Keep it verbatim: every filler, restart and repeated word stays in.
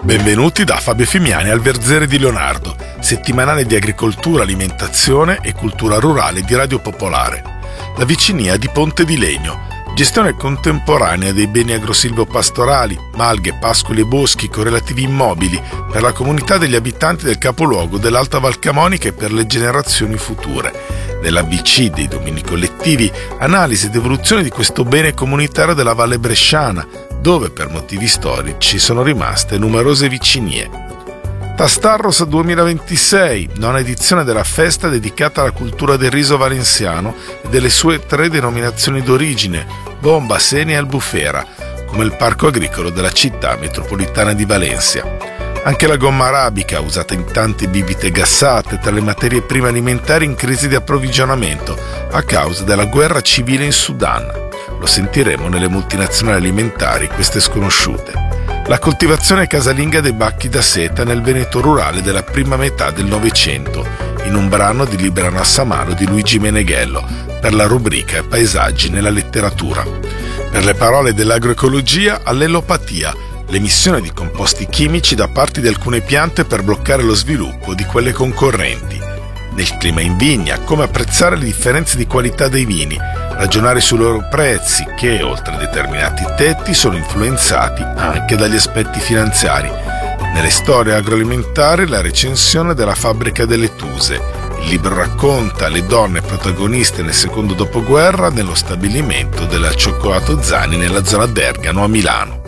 Benvenuti da Fabio Fimiani al Verzere di Leonardo, settimanale di agricoltura, alimentazione e cultura rurale di Radio Popolare. La vicinia di Ponte di Legno, gestione contemporanea dei beni agrosilvopastorali, malghe, pascoli e boschi con relativi immobili per la comunità degli abitanti del capoluogo dell'Alta Val Camonica e per le generazioni future. Nell'A B C dei domini collettivi, analisi ed evoluzione di questo bene comunitario della Valle Bresciana, dove per motivi storici sono rimaste numerose vicinie. Tastarros duemilaventisei, nona edizione della festa dedicata alla cultura del riso valenziano e delle sue tre denominazioni d'origine, Bomba, Seni e Albufera, come il parco agricolo della città metropolitana di Valencia. Anche la gomma arabica, usata in tante bibite gassate, tra le materie prime alimentari in crisi di approvvigionamento a causa della guerra civile in Sudan. Lo sentiremo nelle multinazionali alimentari, queste sconosciute. La coltivazione casalinga dei bacchi da seta nel Veneto rurale della prima metà del Novecento, in un brano di Libera Nassamano di Luigi Meneghello, per la rubrica Paesaggi nella letteratura. Per le parole dell'agroecologia, all'ellopatia, l'emissione di composti chimici da parte di alcune piante per bloccare lo sviluppo di quelle concorrenti. Nel clima in vigna, come apprezzare le differenze di qualità dei vini, ragionare sui loro prezzi che, oltre a determinati tetti, sono influenzati anche dagli aspetti finanziari. Nelle storie agroalimentari, la recensione della fabbrica delle Tuse. Il libro racconta le donne protagoniste nel secondo dopoguerra nello stabilimento della Cioccolato Zani nella zona d'Ergano a Milano.